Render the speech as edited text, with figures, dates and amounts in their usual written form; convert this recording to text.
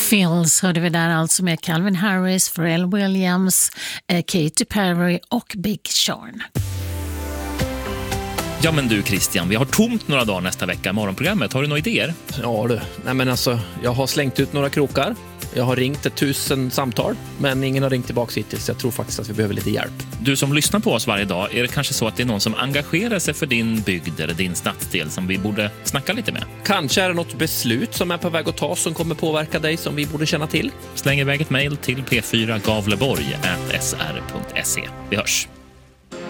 Phils hörde vi där alltså med Calvin Harris, Pharrell Williams, Katy Perry och Big Sean. Ja men du Christian, vi har tomt några dagar nästa vecka i morgonprogrammet. Har du några idéer? Ja du, nej men alltså, jag har slängt ut några krokar. Jag har ringt 1000 samtal, men ingen har ringt tillbaka hittills. Jag tror faktiskt att vi behöver lite hjälp. Du som lyssnar på oss varje dag, är det kanske så att det är någon som engagerar sig för din bygd eller din stadsdel som vi borde snacka lite med? Kanske är det något beslut som är på väg att tas som kommer påverka dig som vi borde känna till. Släng iväg ett mejl till p4gavleborg@sr.se. Vi hörs!